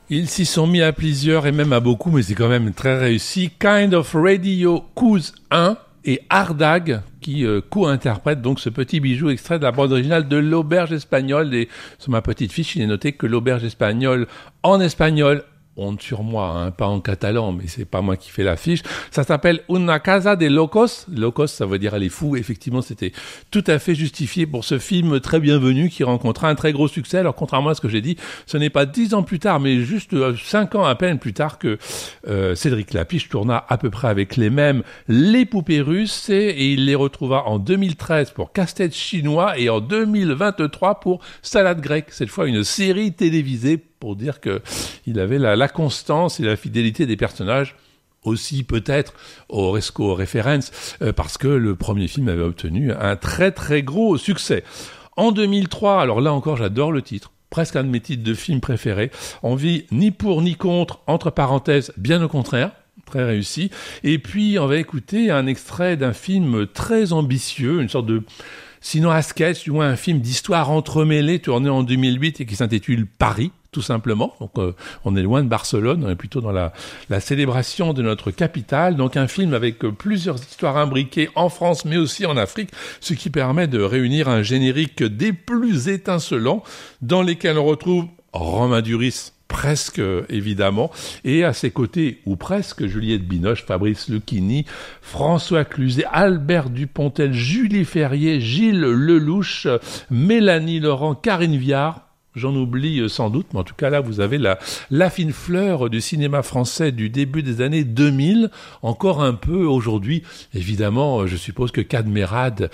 Ils s'y sont mis à plusieurs et même à beaucoup, mais c'est quand même très réussi. Kind of Radio Cous 1 et Ardag qui co-interprètent donc ce petit bijou extrait de la bande originale de l'Auberge espagnole. Et sur ma petite fiche, il est noté que l'Auberge espagnole en espagnol, honte sur moi, hein, pas en catalan, mais c'est pas moi qui fais l'affiche. Ça s'appelle Una Casa de Locos. Locos, ça veut dire les fous. Effectivement, c'était tout à fait justifié pour ce film très bienvenu qui rencontra un très gros succès. Alors, contrairement à ce que j'ai dit, ce n'est pas 10 ans plus tard, mais juste 5 ans à peine plus tard que Cédric Lapiche tourna à peu près avec les mêmes Les Poupées Russes et il les retrouva en 2013 pour Casse-tête chinois et en 2023 pour Salade grecque. Cette fois, une série télévisée pour dire qu'il avait la constance et la fidélité des personnages, aussi peut-être au référence, parce que le premier film avait obtenu un très très gros succès. En 2003, alors là encore j'adore le titre, presque un de mes titres de film préférés, on vit ni pour ni contre, entre parenthèses, bien au contraire, très réussi, et puis on va écouter un extrait d'un film très ambitieux, une sorte de... sinon un sketch, ou un film d'histoire entremêlée tourné en 2008 et qui s'intitule Paris, tout simplement. Donc on est loin de Barcelone, on est plutôt dans la célébration de notre capitale. Donc un film avec plusieurs histoires imbriquées en France mais aussi en Afrique, ce qui permet de réunir un générique des plus étincelants dans lesquels on retrouve Romain Duris, presque évidemment, et à ses côtés, ou presque, Juliette Binoche, Fabrice Lucchini, François Cluzet, Albert Dupontel, Julie Ferrier, Gilles Lelouch, Mélanie Laurent, Karine Viard. J'en oublie sans doute, mais en tout cas là, vous avez la fine fleur du cinéma français du début des années 2000, encore un peu aujourd'hui. Évidemment, je suppose que Cadmerade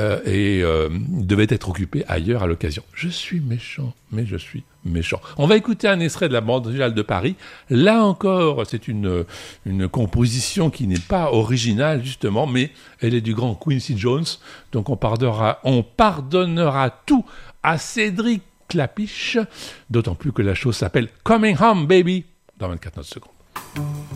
devait être occupé ailleurs à l'occasion. Je suis méchant, mais je suis méchant. On va écouter un extrait de la bande originale de Paris. Là encore, c'est une composition qui n'est pas originale, justement, mais elle est du grand Quincy Jones. Donc on pardonnera tout à Cédric Lapiche, d'autant plus que la chose s'appelle Coming Home Baby dans 24 secondes.